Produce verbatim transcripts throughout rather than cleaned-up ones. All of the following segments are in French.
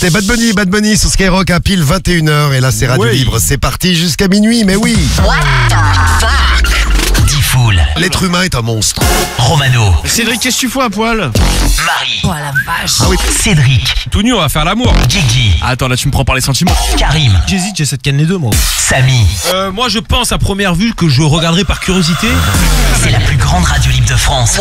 C'est Bad Bunny, Bad Bunny sur Skyrock à pile vingt et une heures. Et là, c'est Radio Oui. Libre. C'est parti jusqu'à minuit, mais oui. Diffoul, L'être humain est un monstre. Romano, Cédric, qu'est-ce que tu fous à poil? Marie, oh la vache, ah oui. Cédric, Tout nu, on va faire l'amour. Guigui, Attends, là tu me prends par les sentiments. Karim, J'hésite, j'essaie de canner les deux, moi. Samy. Euh, moi, je pense à première vue que je regarderai par curiosité. C'est la plus grande radio libre de France.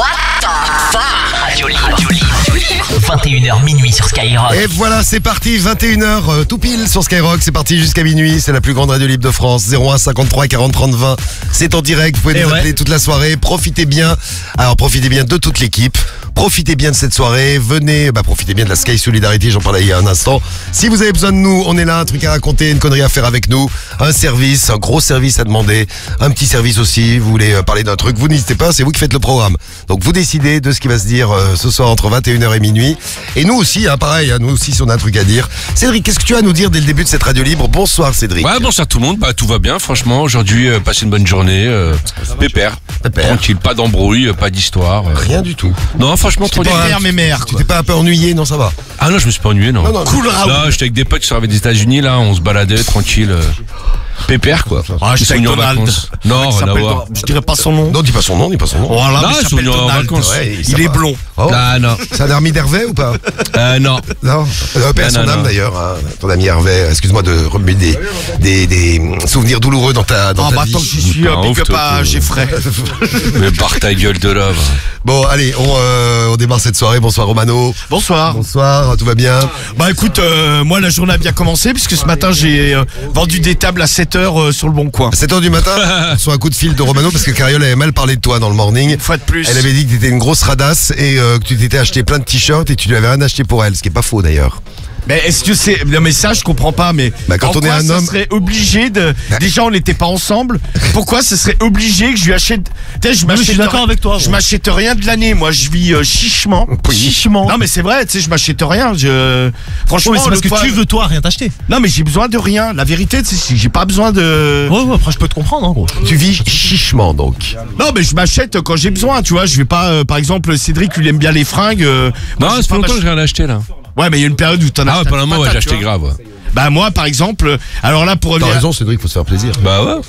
Radio libre, radio libre. vingt et une heures minuit sur Skyrock. Et voilà, c'est parti, vingt et une heures, euh, tout pile sur Skyrock. C'est parti jusqu'à minuit. C'est la plus grande radio libre de France. zéro un cinquante-trois quarante trente vingt. C'est en direct. Vous pouvez Et nous ouais. appeler toute la soirée. Profitez bien. Alors, profitez bien de toute l'équipe. Profitez bien de cette soirée. Venez, bah, profitez bien de la Sky Solidarity. J'en parlais il y a un instant. Si vous avez besoin de nous, on est là. Un truc à raconter, une connerie à faire avec nous. Un service, un gros service à demander. Un petit service aussi. Vous voulez euh, parler d'un truc, vous n'hésitez pas. C'est vous qui faites le programme. Donc, vous décidez de ce qui va se dire euh, ce soir entre vingt et une heures et minuit. Et nous aussi, hein, pareil, hein, nous aussi, si on a un truc à dire. Cédric, qu'est-ce que tu as à nous dire dès le début de cette radio libre? Bonsoir, Cédric. Ouais, bonsoir tout le monde. Bah, tout va bien, franchement. Aujourd'hui, euh, passez une bonne journée. Euh, pépère. Pépère. Tranquille, pas d'embrouille, euh, pas d'histoire. euh. Rien du tout. Non, franchement, tranquille. pas- Mère, mes mères, Tu quoi. t'es pas un peu ennuyé? Non, ça va. Ah non, je me suis pas ennuyé, non. Non, non, Cool, Raoul. Là, j'étais avec des potes qui sont arrivés des États-Unis, là, on se baladait tranquille. euh, Pépère, quoi. Ah, Ils j'étais sont avec venus en Donald. vacances. Non, Il rien à s'appelle voir. Donald. Je dirais pas son nom. Non, dis pas son nom, dis pas son nom. Voilà, Non, mais ils il sont s'appelle venus en Donald. vacances. Ouais, ça Il est va. blond. Oh. Ah non. C'est un ami d'Hervé ou pas? Euh, non. Non. Euh, père Ah, son non, âme non. d'ailleurs, hein. Ton ami Hervé. Excuse-moi de remuer des, des, des souvenirs douloureux dans ta, dans Ah ta bah vie. tant que j'y suis, Pas euh, ouf, big up toi, à toi. Geoffrey. Mais barre ta gueule de là, va. Bon, allez, on, euh, on démarre cette soirée. Bonsoir Romano. Bonsoir. Bonsoir, tout va bien? Bah écoute, euh, moi la journée a bien commencé puisque ce matin j'ai euh, vendu des tables à sept heures euh, sur le bon coin. À sept heures du matin, sur un coup de fil de Romano parce que Cariole avait mal parlé de toi dans le morning. Une fois de plus. Elle avait dit que tu étais une grosse radasse et euh, que tu t'étais acheté plein de t-shirts et tu lui avais rien acheté pour elle, ce qui est pas faux d'ailleurs. Mais est-ce que c'est... Non mais ça je comprends pas, mais... Bah, quand en on est quoi un ça homme- serait obligé de... Déjà on n'était pas ensemble. Pourquoi ce serait obligé que je lui achète... T'sais, je mais je suis m'achète... d'accord avec toi, Je gros. m'achète rien de l'année, moi je vis euh, chichement. Oui. Chichement. Non mais c'est vrai, tu sais, je m'achète rien. Je... Franchement, Ouais, mais c'est parce l'autre que fois- tu veux, toi, rien t'acheter. Non mais j'ai besoin de rien. La vérité, c'est que j'ai pas besoin de... Ouais, ouais, après, je peux te comprendre, hein, gros. Tu vis chichement donc. Non mais je m'achète quand j'ai besoin, tu vois. Je vais pas... euh, par exemple, Cédric, lui, il aime bien les fringues. euh, moi, Non, je ça fait vais pas longtemps que j'ai m'ach- rien acheté, là. Ouais, mais il y a une période où t'en as... Ah ouais, pendant un moment, ouais, j'ai acheté grave, ouais. Bah moi, par exemple... Alors là, pour T'as revenir... raison Cédric, faut se faire plaisir. Bah ouais.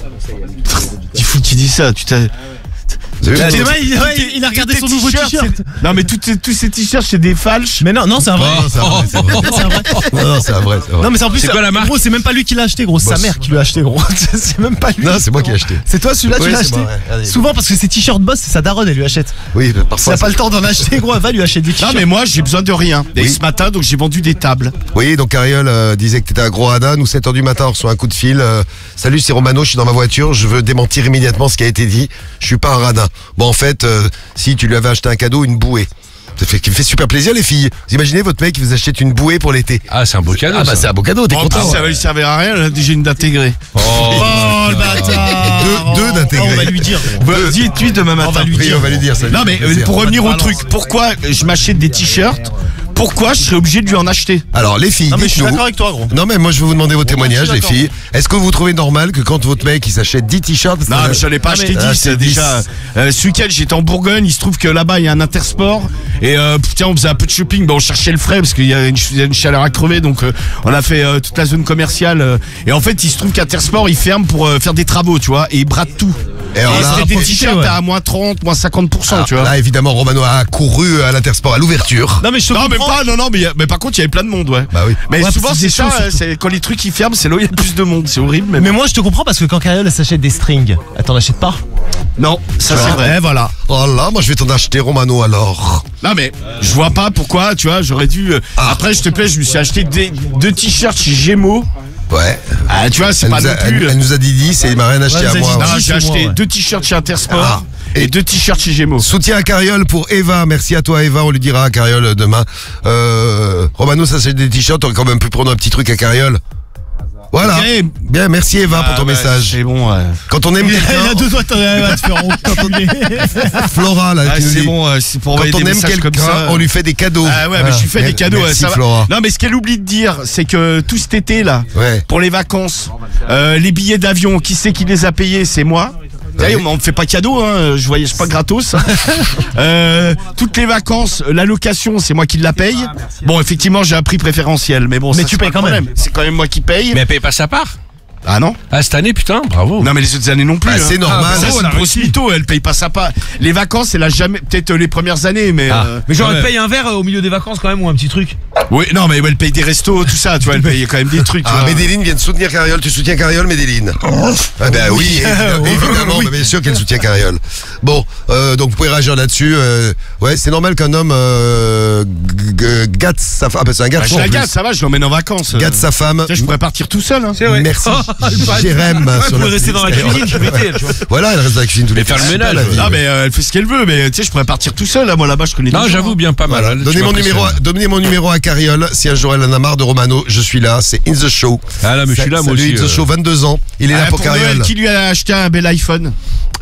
Il faut que tu dis ça, tu t'as... Vous avez vu, C'est Romano vrai, il, ouais, il a regardé son nouveau t-shirt. c'est- Non mais tous ces- tous ces t-shirts c'est des falches. Mais non, non, c'est un vrai. Oh, c'est vrai, c'est vrai. C'est un vrai. Non, non, c'est un vrai, c'est vrai. Non, mais c'est en plus, C'est quoi la marque? gros, c'est même pas lui qui l'a acheté, gros. C'est sa Boss. mère qui lui a acheté, gros. C'est même pas lui. Non, c'est moi qui ai acheté. C'est toi celui-là, Oui, tu l'as c'est acheté moi, ouais. Allez. Souvent parce que ses t-shirts boss, c'est sa daronne, elle lui achète. Oui, Si parfois. elle a pas le temps d'en acheter, gros, elle va lui acheter des Non t-shirts. mais moi j'ai besoin de rien. Et Oui. ce matin donc j'ai vendu des tables. Oui, donc Ariel euh, disait que t'étais un gros radin. Nous, sept heures du matin, on reçoit un coup de fil. euh, Salut, c'est Romano, je suis dans ma voiture. Je veux démentir immédiatement ce qui a été dit. Je suis pas un radin. Bon, en fait, euh, si tu lui avais acheté un cadeau, une bouée. Ça fait, qui me fait super plaisir, les filles. Vous imaginez votre mec qui vous achète une bouée pour l'été? Ah, c'est un beau cadeau. Ah, bah, ça. c'est un beau cadeau, t'es En content? plus ça va lui servir à rien, elle a déjà une d'intégrée. Oh, Oh, le bâtard. Deux- deux d'intégrer. Oh, on va lui dire. gros. Dis-tu demain matin. On va lui Oui, dire. on va lui dire ça. Non mais euh, Plaisir. pour revenir au balance. truc, pourquoi je m'achète des t-shirts? Pourquoi je serais obligé de lui en acheter? Alors, les filles, Non, mais je suis dites-nous. d'accord avec toi, gros. Non mais moi je vais vous demander vos témoignages je suis les d'accord. filles. Est-ce que vous trouvez normal que quand votre mec il s'achète dix t-shirts parce Non que- mais je l'ai pas Non, acheté mais- Ah, dix, c'est c'est déjà... dix. Euh, ce week-end j'étais en Bourgogne, il se trouve que là-bas il y a un Intersport. Et euh, putain on faisait un peu de shopping, ben, on cherchait le frais parce qu'il y a une, il y a une chaleur à crever. Donc euh, on a fait euh, toute la zone commerciale. euh, et en fait il se trouve qu'Intersport il ferme pour euh, faire des travaux, tu vois. Et il brade tout. Et alors Et là, c'était des profiter, t-shirts ouais. à moins trente, moins cinquante pour cent, alors, tu vois. là évidemment Romano a couru à l'Intersport à l'ouverture. Non, mais je te Non mais comprends. pas, non non mais, y a- mais par contre il y avait plein de monde, ouais. Bah oui. Mais Ouais, souvent parce que c'est c'est chaud, ça, surtout. c'est quand les trucs ils ferment, c'est là où il y a le plus de monde, c'est horrible. Mais, Mais moi, je te comprends parce que quand Cariole elle s'achète des strings, elle t'en achète pas. non, ça c'est vrai. Eh, voilà. Oh là, moi je vais t'en acheter Romano alors. Non mais je vois pas pourquoi, tu vois, j'aurais dû. euh, Ah. Après, je te plaît, je me suis acheté des, deux t-shirts chez Gémeaux. Ouais. Ah, tu vois, c'est Elle pas nous, a, non plus. elle, elle nous a dit dix et il m'a rien acheté Ouais, à elle nous a moi. dit Non, dix. j'ai chez moi, acheté ouais. deux t-shirts chez Intersport Ah. et deux t-shirts chez Gémeaux. Soutien à Cariole pour Eva. Merci à toi Eva. On lui dira à Cariole demain. Euh, Romano, ça c'est des t-shirts. T'aurais quand même pu prendre un petit truc à Cariole. Voilà. Ok. Bien, merci Eva pour ton Ah, ouais, message. C'est bon, ouais. Quand on aime Il a quelqu'un, deux doigts, elle va te faire enculer. Flora là, Ah, qui nous c'est dit, bon, euh, c'est pour quand envoyer on des aime messages comme quelqu'un, ça. on lui fait des cadeaux. Ah ouais, mais je lui fais Ah, des cadeaux, ouais, merci ça va. Flora. Non, mais ce qu'elle oublie de dire, c'est que tout cet été là, Ouais. pour les vacances, euh, les billets d'avion, qui c'est qui les a payés? C'est moi. D'ailleurs, on me fait pas cadeau, hein, je voyage pas gratos. euh, toutes les vacances, la location, c'est moi qui la paye. Bon, effectivement, j'ai un prix préférentiel, mais bon, Mais ça, tu c'est pas payes le quand même. problème. C'est quand même moi qui paye. Mais elle paye pas sa part. Ah non? Ah, cette année, putain, bravo. Non, mais les autres années non plus. Bah, hein. c'est normal. Ah, ça, bravo, c'est elle a une grosse réussi. mytho, elle paye pas sa part. Les vacances, elle a jamais, peut-être euh, les premières années, mais. Ah. euh, Mais genre, Ouais. elle paye un verre euh, au milieu des vacances quand même ou un petit truc. Oui, non, mais elle paye des restos, tout ça, tu vois, elle paye quand même des trucs. tu Ah, vois. Medellin vient de soutenir Cariole. Tu soutiens Cariole, Medellin? Ah ben oui, évidemment, évidemment, bah, bien sûr qu'elle soutient Cariole. Bon, euh, donc vous pouvez réagir là-dessus. euh, ouais, c'est normal qu'un homme euh, g- g- gâte sa femme. Ah, ben, c'est un Bah, garçon. je la en plus. gâte, ça va, je l'emmène en vacances. Gâte sa femme. Tiens, je pourrais partir tout seul, hein. Merci, Jérém. Ouais, sur vous la rester dans la Skyrock. cuisine, je mettais elle, tu vois. Voilà, elle reste dans la cuisine tous les faire le jours. ménage, C'est pas la vie. Ah, mais euh, elle fait ce qu'elle veut, mais tu sais, je pourrais partir tout seul, là, moi là-bas, je connais Non, des gens, j'avoue, hein. bien pas mal. Voilà. Tu Donnez mon, m'impressionnes. numéro à, donnez mon numéro à Cariole. Si un jour elle en a marre de Romano, je suis là. C'est In The Show. Ah là, mais je suis là, moi Salut, aussi. In The euh. Show, vingt-deux ans. Il est là Ah, pour, pour Noël, Cariole. qui lui a acheté un bel iPhone?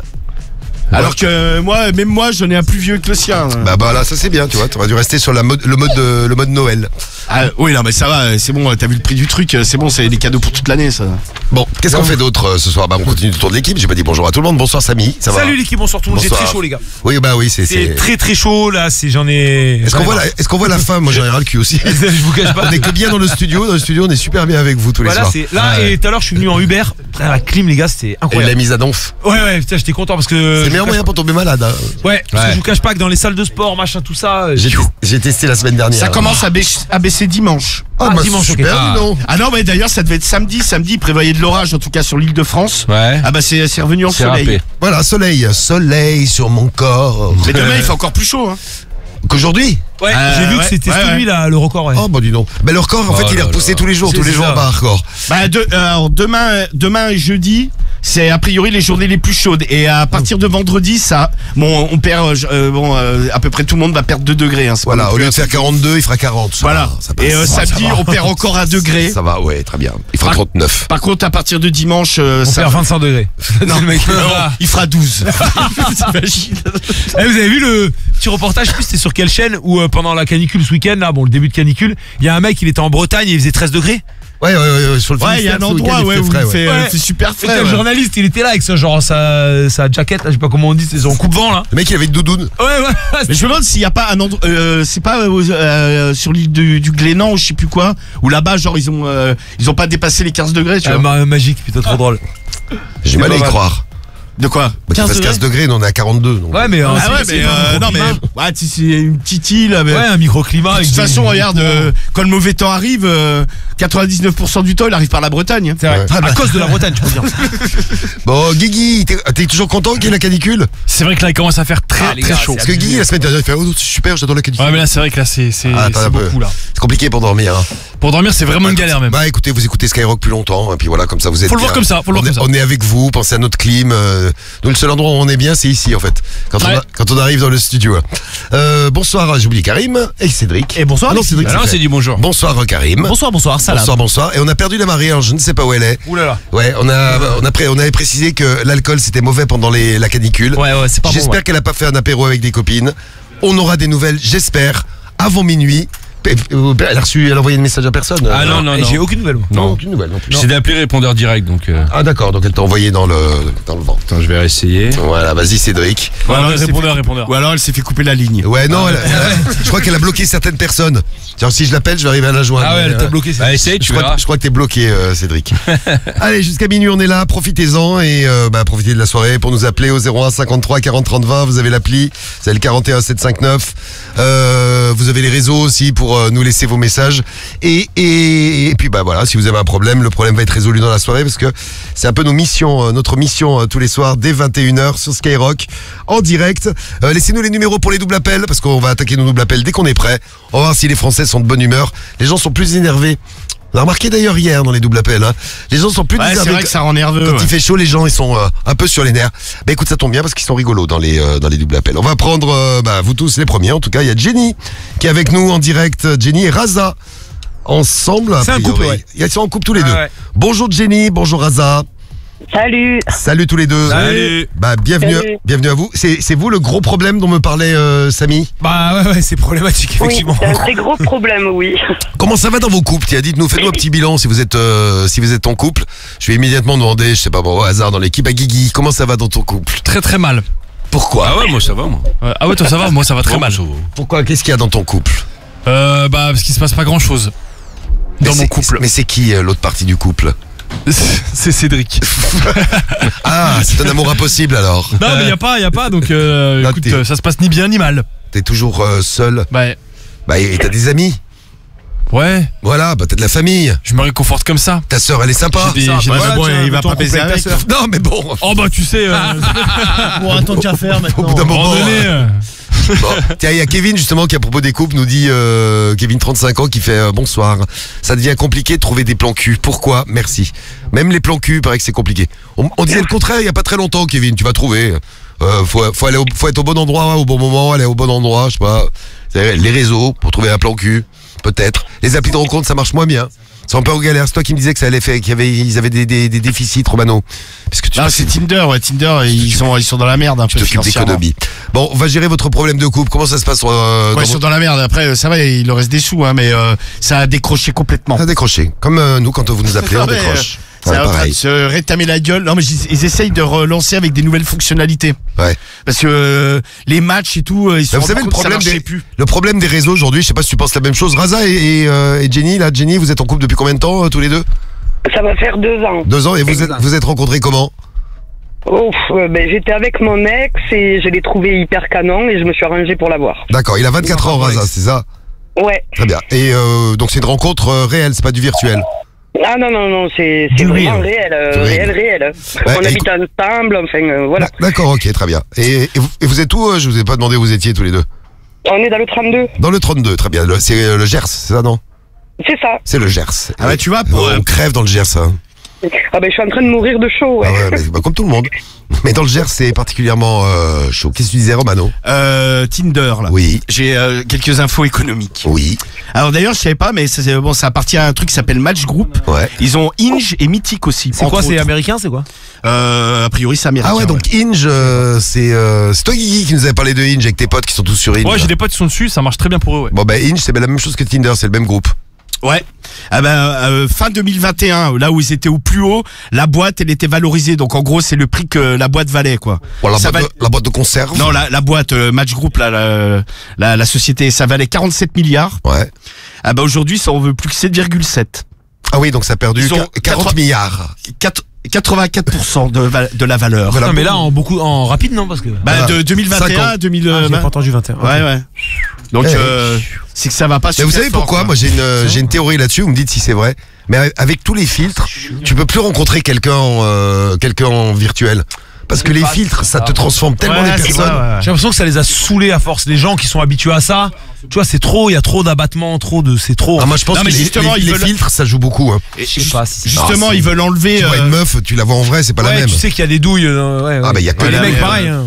Alors que moi, même moi, j'en ai un plus vieux que le sien. Bah bah là, ça c'est bien, tu vois. T'aurais dû rester sur la mode, le mode de, le mode Noël. Ah, oui, non, mais ça va, c'est bon, t'as vu le prix du truc, c'est bon, c'est des cadeaux pour toute l'année, ça. Bon, qu'est-ce qu'on fait d'autre euh, ce soir? Bah on continue le tour de l'équipe. J'ai pas dit bonjour à tout le monde. Bonsoir Samy. Ça va? Salut l'équipe, bonsoir tout le monde, j'ai Bonsoir. très chaud les gars. Oui, bah oui, c'est. C'est c'est- très très chaud là, c'est j'en ai. Est-ce qu'on voit la, est-ce qu'on voit la fin? Moi j'en ai ras le cul aussi. Je vous cache pas. On est que bien dans le studio. Dans le studio, on est super bien avec vous tous les Voilà, soirs. c'est là et tout à l'heure je suis venu en Uber. Putain, la clim les gars, c'était Et la incroyable. mise à donf. Ouais ouais, putain, j'étais content parce que C'est je le vous meilleur cache moyen pour tomber malade. hein. pas- Ouais, parce que Ouais. je vous cache pas que dans les salles de sport, machin tout ça, euh, J'ai j'ai testé la semaine dernière. Ça commence à baisser, à baisser dimanche. Ah, Ah, bah, dimanche, ok. super, Ah. dis donc. Ah non, mais d'ailleurs, ça devait être samedi. Samedi, il prévoyait de l'orage, en tout cas sur l'île de France. Ouais. Ah bah, c'est c'est revenu en C'est soleil. râpé. Voilà, soleil, soleil sur mon corps. Mais demain, il fait encore plus chaud, hein. Qu'aujourd'hui? Ouais, Euh, j'ai vu ouais, que c'était ouais, cette ouais. nuit là, le record, ouais. Oh bah dis donc. Bah le record en Oh fait il est là repoussé là. tous les jours, C'est tous les jours ça. par record. Bah, de, euh, alors, demain, demain et jeudi, c'est a priori les journées les plus chaudes. Et à partir de vendredi, ça, bon, on perd, euh, je- euh, bon, euh, à peu près tout le monde va perdre deux degrés. Hein, c'est pas Voilà, non au plus lieu un de faire truc- quarante-deux, il fera quarante. Ça Voilà. va, ça passe. Et euh, Ça samedi, va. on perd encore un degré. Ça va, ouais, très bien. Il fera Par- trente-neuf. Par contre, à partir de dimanche, euh, On ça. perd vingt-cinq degrés. Non, Le mec. non, il fera douze. T'imagines? Eh, vous avez vu le petit reportage, je sais plus c'était sur quelle chaîne où euh, pendant la canicule ce week-end là, bon le début de canicule, il y a un mec il était en Bretagne et il faisait treize degrés. Ouais, ouais, ouais, ouais, sur le Ouais, il y a un Finistère, ce week-end, endroit il ouais, fait où frais, il ouais. fait, euh, Ouais. il fait super C'était frais. le ouais. journaliste, il était là avec sa genre sa, sa jaquette, là, je sais pas comment on dit, c'est son coupe-vent là. Le mec il avait une doudoune. Ouais ouais. Mais je me demande s'il n'y a pas un endroit, euh, c'est pas euh, euh, sur l'île du, du Glénan ou je sais plus quoi, où là-bas genre ils ont euh, ils ont pas dépassé les quinze degrés, tu Euh, vois. ma- magique, putain trop drôle. J'ai mal à y pas mal. croire. De quoi? Bah, qu'il fasse quinze degrés, nous on est à quarante-deux. Donc. Ouais mais, euh, Ah c'est- ouais, c'est mais pas un euh, non mais microclimat. ouais, tu sais, c'est une petite île. Mais... Ouais, un microclimat. De avec toute des- façon, regarde, euh, quand le mauvais temps arrive, euh, quatre-vingt-dix-neuf pour cent du temps, il arrive par la Bretagne. C'est vrai. Ouais. À cause de la Bretagne, tu peux dire. Bon, Guigui, t'es t'es toujours content qu'il y ait la canicule? C'est vrai que là il commence à faire très Ah, les très gars, chaud. Parce que Guigui la semaine dernière il fait oh c'est super, j'adore la canicule. Ouais mais là c'est vrai que là c'est c'est Ah, attends c'est un peu. beaucoup là. C'est compliqué pour dormir. Hein. Pour dormir c'est vraiment une galère même. Bah écoutez, vous écoutez Skyrock plus longtemps, et puis voilà, comme ça vous êtes Faut le bien. voir comme ça, faut le on voir est, comme ça. On est avec vous, pensez à notre clim. Euh, nous, le seul endroit où on est bien, c'est ici en fait. Quand, on, Ouais. a- quand on arrive dans le studio. Euh, bonsoir, j'ai oublié Karim et Cédric. Et bonsoir, Ah non, Alexis. Cédric, Alors c'est on s'est fait. dit bonjour. Bonsoir Karim. Bonsoir, bonsoir, salam. Bonsoir, bonsoir. Et on a perdu la Marie, alors je ne sais pas où elle est. Ouh là là. Ouais, on a, on a, pré- on avait précisé que l'alcool c'était mauvais pendant les, la canicule. Ouais, ouais, c'est pas bon. J'espère ouais. qu'elle a pas fait un apéro avec des copines. On aura des nouvelles, j'espère, avant minuit. P- euh, Elle a reçu, elle a envoyé un message à personne. Ah non, non, Et non. j'ai aucune nouvelle. moi. Non, Non. aucune nouvelle non plus. J'essaie d'appeler répondeur direct donc. euh, Ah d'accord, donc elle t'a envoyé dans le, dans le vent. Attends, je vais réessayer. Voilà, vas-y Cédric. Ou alors, Ouais, elle s'est répondeur, fait- répondeur. Ou alors elle s'est fait couper la ligne. Ouais, non, elle- elle- je crois qu'elle a bloqué certaines personnes. Tiens, si je l'appelle, je vais arriver à la joindre. Ah ouais, elle Mais, t'a euh, bloqué. c'est- Bah essaye, Je tu crois, verras. je crois que t'es bloqué, euh, Cédric. Allez, jusqu'à minuit, on est là. Profitez-en et euh, bah, profitez de la soirée pour nous appeler au zéro un cinquante-trois quarante trente vingt. Vous avez l'appli, c'est le quarante et un sept cent cinquante-neuf. Euh, vous avez les réseaux aussi pour euh, nous laisser vos messages. Et, et, et puis bah voilà, si vous avez un problème, le problème va être résolu dans la soirée parce que c'est un peu nos missions, euh, notre mission euh, tous les soirs dès vingt et une heures sur Skyrock en direct. Euh, laissez-nous les numéros pour les doubles appels parce qu'on va attaquer nos doubles appels dès qu'on est prêt. On va voir si les Français sont de bonne humeur. Les gens sont plus énervés. On a remarqué d'ailleurs hier dans les doubles appels, hein, les gens sont plus Ouais, c'est énervés. vrai que ça rend nerveux. Quand ouais. il fait chaud, les gens ils sont euh, un peu sur les nerfs. Bah écoute, ça tombe bien parce qu'ils sont rigolos dans les euh, dans les doubles appels. On va prendre euh, bah, vous tous les premiers. En tout cas, il y a Jenny qui est avec nous en direct. Jenny et Raza ensemble. a C'est un priori. couple, ouais. Ils sont en couple tous les Ah deux. ouais. Bonjour Jenny, bonjour Raza. Salut. Salut tous les deux. Salut. Bah bienvenue, Salut. bienvenue à vous. C'est c'est vous le gros problème dont me parlait euh, Samy? Bah ouais, ouais, c'est problématique, Oui, effectivement. c'est un très gros problème, oui. Comment ça va dans vos couples? Tiens, dites-nous, faites-nous un petit bilan si vous êtes euh, si vous êtes en couple. Je vais immédiatement demander, je sais pas, bon, au hasard dans l'équipe, à Guigui, comment ça va dans ton couple? Très très mal. Pourquoi? Ah ouais, moi ça va, moi. Ouais, ah ouais, toi ça va, moi ça va très Ouais, mal. moi, ça va. Pourquoi? Qu'est-ce qu'il y a dans ton couple? Euh, bah parce qu'il se passe pas grand chose dans Mais mon c'est- couple. Mais c'est qui euh, l'autre partie du couple? C'est Cédric. Ah, c'est un amour impossible alors. Non mais y a pas, y a pas, donc euh, Là, écoute, t'es- euh, ça se passe ni bien ni mal. T'es toujours euh, seul. Bah Bah et t'as des amis. ouais, Voilà, bah t'as de la famille. je me réconforte comme ça. Ta sœur, elle est sympa. J'ai des- j'ai Ouais, des- mais bon, il va pas baiser avec. Non mais bon. Oh bah tu sais, euh, Bon, attends qu'à faire Au maintenant. bout d'un à un moment moment. donné, euh, Bon, tiens, il y a Kevin justement qui à propos des couples nous dit euh, Kevin trente-cinq ans qui fait euh, bonsoir. Ça devient compliqué de trouver des plans cul. Pourquoi? Merci. Même les plans cul, il paraît que c'est compliqué. On, on disait le contraire il y a pas très longtemps, Kevin. Tu vas trouver. Euh, faut, faut aller, au- faut être au bon endroit au bon moment, aller au bon endroit. Je sais pas. C'est les réseaux pour trouver un plan cul, peut-être. Les applis de rencontre, ça marche moins bien. C'est un peu en galère. C'est toi qui me disais que ça allait faire, qu'il y avait, ils avaient des, des, des déficits, Romano. Parce que tu Non, c'est Tinder, ouais, Tinder, ils sont, ils sont dans la merde un tu peu t'occupes financièrement. d'économie. Bon, on va gérer votre problème de couple. Comment ça se passe euh, Ouais, dans ils sont votre- dans la merde. Après, euh, ça va, il leur reste des sous, hein, mais euh, ça a décroché complètement. Ça a décroché. Comme euh, nous, quand vous nous appelez, on Non, mais, décroche. euh, Ça Ouais, est en train de pareil. se rétamer la gueule. Non, mais ils, ils essayent de relancer avec des nouvelles fonctionnalités. Ouais. Parce que euh, les matchs et tout, euh, ils se Mais vous rendent savez, le compte que ça problème, marchait des, plus. le problème des réseaux aujourd'hui, je sais pas si tu penses la même chose. Raza et, et, euh, et Jenny, là, Jenny, vous êtes en couple depuis combien de temps, euh, tous les deux? Ça va faire deux ans. Deux ans. Et vous êtes, vous êtes rencontrés comment? Ouf, euh, ben, j'étais avec mon ex et je l'ai trouvé hyper canon et je me suis arrangé pour l'avoir. D'accord. Il a vingt-quatre ans, Raza, c'est ça? Ouais. Très bien. Et euh, donc c'est une rencontre euh, réelle, c'est pas du virtuel. Ah non, non, non, c'est c'est Du vraiment real. réel, euh, Du real. réel, réel. Ouais, On et habite ensemble, enfin, euh, voilà. D'ac- D'accord, ok, très bien. Et, et, vous, et vous êtes où? euh, Je vous ai pas demandé où vous étiez tous les deux. On est dans le trente-deux. Dans le trente-deux, très bien. Le- C'est euh, le Gers, c'est ça, non? C'est ça. C'est le Gers. Ah bah, tu vois, pour, on euh, crève dans le Gers, hein. Ah ben, je suis en train de mourir de chaud, ouais. Ah ouais, mais, bah, comme tout le monde. Mais dans le Gers, c'est particulièrement euh, chaud. Qu'est-ce que tu disais, Romano? Euh, Tinder, là. Oui. J'ai euh, quelques infos économiques. Oui. Alors d'ailleurs, je savais pas, mais ça, c'est- bon, ça appartient à un truc qui s'appelle Match Group. Ouais. Ils ont Hinge et Mythic aussi. C'est entre quoi, c'est autres. américain, c'est quoi? euh, A priori, c'est américain. Ah ouais, donc Hinge, euh, c'est euh, c'est toi Guigui qui nous avait parlé de Hinge avec tes potes qui sont tous sur Hinge. ouais, j'ai des potes qui sont dessus, ça marche très bien pour eux. Ouais. Bon bah Hinge, c'est la même chose que Tinder, c'est le même groupe. Ouais. Ah ben euh, fin deux mille vingt et un, là où ils étaient au plus haut, la boîte elle était valorisée. Donc en gros c'est le prix que la boîte valait quoi. Bon, la, Ça boîte va- de, la boîte de conserve. Non la, la boîte euh, Match Group là, la, la, la société ça valait quarante-sept milliards. Ouais. Ah ben aujourd'hui ça en veut plus que sept virgule sept. Ah oui, donc ça a perdu Ils ont quar- quarante quatre- milliards. Quatre- quatre-vingt-quatre pour cent de, va- de la valeur. Voilà. Non, mais là, en beaucoup, en rapide, non, parce que. Bah, de deux mille vingt et un à deux mille Ah, j'ai vingt. pas entendu vingt et un. ok. Ouais ouais. Donc Eh. euh, c'est que ça va pas Mais super vous savez fort, pourquoi? quoi. Moi j'ai une euh, j'ai une théorie là-dessus, vous me dites si c'est vrai. Mais avec tous les filtres, tu peux plus rencontrer quelqu'un en, euh, quelqu'un en virtuel. Parce que les filtres, ça te transforme tellement Ouais, les c'est personnes. vrai, ouais, ouais. J'ai l'impression que ça les a saoulés à force. Les gens qui sont habitués à ça, tu vois, c'est trop, il y a trop d'abattements, trop de. C'est trop. Ah, moi je pense Non, que mais les, justement, les- ils les veulent- filtres ça joue beaucoup. Hein. Et Je sais ju- pas si- Justement Ah, c'est- ils veulent enlever. Tu vois euh, une meuf, tu la vois en vrai, c'est pas la ouais, même. tu sais qu'il y a des douilles. euh, ouais, Ah ouais. bah il y a que Ouais, les les mecs mais, pareil. hein.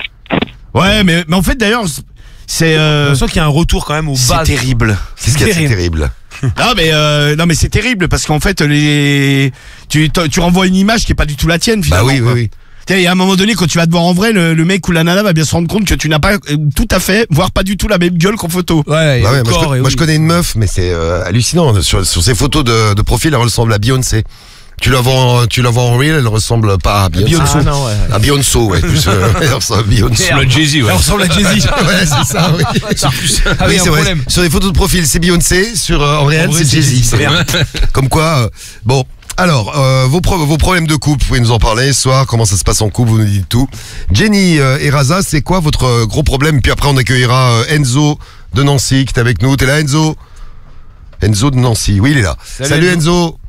Ouais mais, mais en fait d'ailleurs c'est J'ai euh, l'impression qu'il y a un retour quand même aux c'est bases. terrible. Qu'est-ce qu'il y a de terrible. terrible? Non mais euh, non mais c'est terrible parce qu'en fait les tu tu renvoies une image qui est pas du tout la tienne Bah finalement. oui, oui, quoi. oui. Tu sais, et à un moment donné quand tu vas te voir en vrai le, le mec ou la nana va bien se rendre compte que tu n'as pas euh, tout à fait voire pas du tout la même gueule qu'en photo. Ouais, et Bah ouais, le moi, je, corps, co- et moi, oui. je connais une meuf, mais c'est euh, hallucinant. Sur, sur ses photos de, de profil, elle ressemble à Beyoncé. Tu la vois en, tu la vois en real, elle ressemble pas à Beyoncé. Beyoncé. Ah non, ouais. À Beyoncé, ouais. Plus, euh, elle ressemble à Beyoncé. Sur la Jay-Z, ouais. Elle ressemble à Jay-Z. Ouais, c'est ça, oui. Ah oui, Oui, un c'est vrai. problème. Sur les photos de profil, c'est Beyoncé. Sur, euh, en réel, En vrai, c'est c'est Jay-Z. Jay-Z, C'est bien. Comme quoi, euh, bon. Alors, euh, vos, pro- vos problèmes de couple, vous pouvez nous en parler ce soir, comment ça se passe en couple, vous nous dites tout. Jenny euh, et Raza, c'est quoi votre euh, gros problème? Puis après, on accueillera euh, Enzo de Nancy qui est avec nous. T'es là, Enzo? Enzo de Nancy, oui, il est là. Salut, Salut, Enzo.